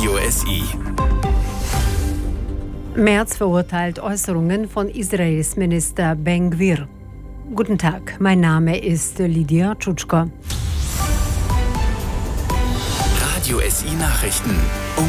Radio SI. Merz verurteilt Äußerungen von Israels Minister Ben Gvir. Guten Tag, mein Name ist Lydia Tschutschko. Radio SI Nachrichten um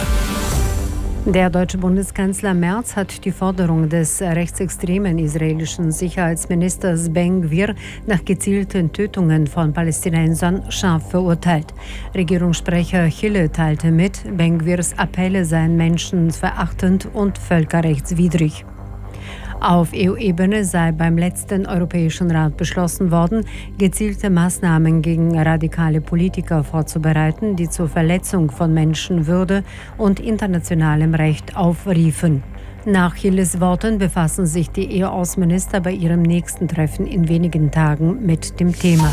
4. Der deutsche Bundeskanzler Merz hat die Forderung des rechtsextremen israelischen Sicherheitsministers Ben Gvir nach gezielten Tötungen von Palästinensern scharf verurteilt. Regierungssprecher Hille teilte mit, Ben Gvirs Appelle seien menschenverachtend und völkerrechtswidrig. Auf EU-Ebene sei beim letzten Europäischen Rat beschlossen worden, gezielte Maßnahmen gegen radikale Politiker vorzubereiten, die zur Verletzung von Menschenwürde und internationalem Recht aufriefen. Nach Hilles Worten befassen sich die EU-Außenminister bei ihrem nächsten Treffen in wenigen Tagen mit dem Thema.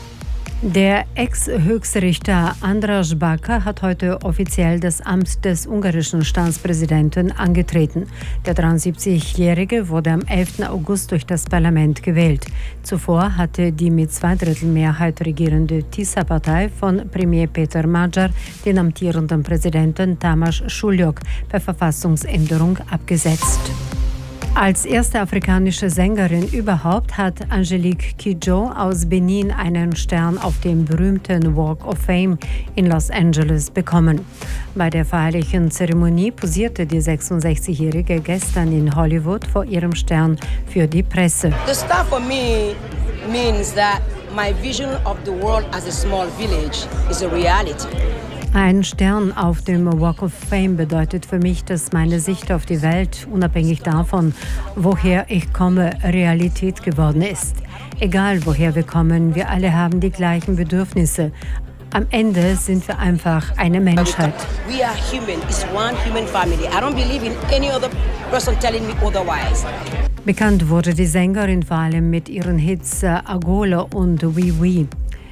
Der Ex-Höchstrichter András Baka hat heute offiziell das Amt des ungarischen Staatspräsidenten angetreten. Der 73-Jährige wurde am 11. August durch das Parlament gewählt. Zuvor hatte die mit Zweidrittelmehrheit regierende TISA-Partei von Premier Peter Magyar den amtierenden Präsidenten Tamás Sulyok per Verfassungsänderung abgesetzt. Als erste afrikanische Sängerin überhaupt hat Angelique Kidjo aus Benin einen Stern auf dem berühmten Walk of Fame in Los Angeles bekommen. Bei der feierlichen Zeremonie posierte die 66-Jährige gestern in Hollywood vor ihrem Stern für die Presse. The star for me means that my vision of the world as a small village is a reality. Ein Stern auf dem Walk of Fame bedeutet für mich, dass meine Sicht auf die Welt, unabhängig davon, woher ich komme, Realität geworden ist. Egal woher wir kommen, wir alle haben die gleichen Bedürfnisse. Am Ende sind wir einfach eine Menschheit. We are human. It's one human family. I don't believe in any other person telling me otherwise. Bekannt wurde die Sängerin vor allem mit ihren Hits Agola und Oui Oui.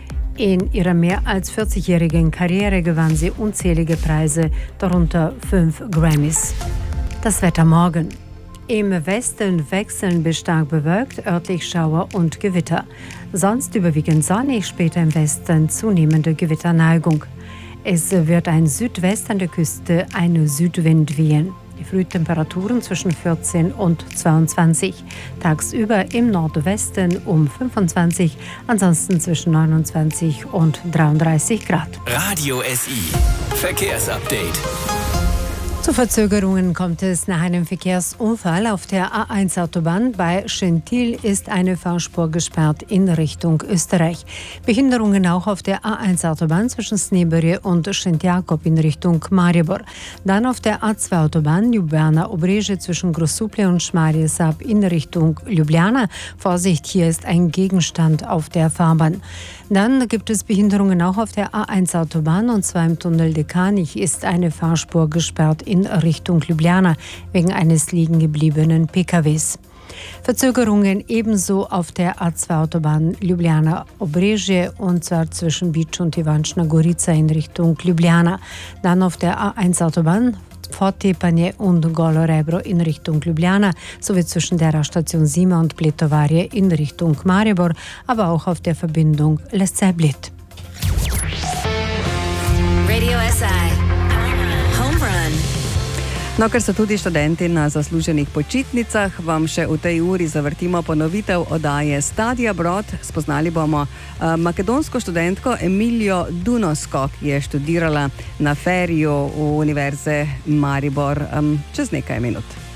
In ihrer mehr als 40-jährigen Karriere gewann sie unzählige Preise, darunter 5 Grammys. Das Wetter morgen. Im Westen wechseln bis stark bewölkt, örtlich Schauer und Gewitter. Sonst überwiegend sonnig, später im Westen zunehmende Gewitterneigung. Es wird ein Südwest an der Küste, ein Südwind wehen. Die Frühtemperaturen zwischen 14 und 22. Tagsüber im Nordwesten um 25, ansonsten zwischen 29 und 33 Grad. Radio SI Verkehrsupdate. Zu Verzögerungen kommt es nach einem Verkehrsunfall auf der A1-Autobahn. Bei Schentil ist eine Fahrspur gesperrt in Richtung Österreich. Behinderungen auch auf der A1-Autobahn zwischen Sneberje und Szent-Jakob in Richtung Maribor. Dann auf der A2-Autobahn Ljubljana-Obrežje zwischen Grosuplje und Šmarje Sab in Richtung Ljubljana. Vorsicht, hier ist ein Gegenstand auf der Fahrbahn. Dann gibt es Behinderungen auch auf der A1-Autobahn und zwar im Tunnel de Kanich ist eine Fahrspur gesperrt in Richtung Ljubljana wegen eines liegen gebliebenen PKWs. Verzögerungen ebenso auf der A2-Autobahn Ljubljana-Obrežje und zwar zwischen Bič und Ivančna Gorica in Richtung Ljubljana. Dann auf der A1-Autobahn Fortepanje und Golo Rebro in Richtung Ljubljana sowie zwischen der Raststation Sima und Bletovarje in Richtung Maribor, aber auch auf der Verbindung Lesce-Blit. Radio SI Home Run. No, ker so tudi študenti na zasluženih počitnicah, vam še v tej uri zavrtimo ponovitev oddaje Stadia Brod. Spoznali bomo makedonsko študentko Emilijo Dunosko, ki je študirala na Feriju v Univerze Maribor čez nekaj minut.